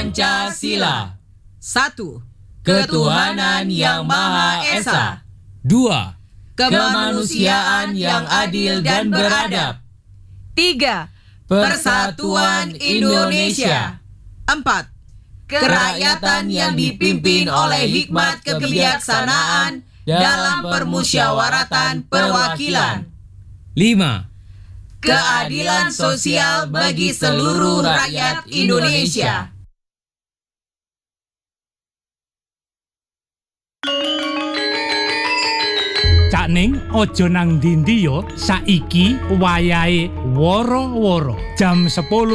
Pancasila. 1. Ketuhanan yang Maha Esa. 2. Kemanusiaan yang adil dan beradab. 3. Persatuan Indonesia. 4. Kerakyatan yang dipimpin oleh hikmat kebijaksanaan dalam permusyawaratan perwakilan. 5. Keadilan sosial bagi seluruh rakyat Indonesia. Cak Ning ojo nang ndi-ndi yo, saiki wayahe woro-woro jam 10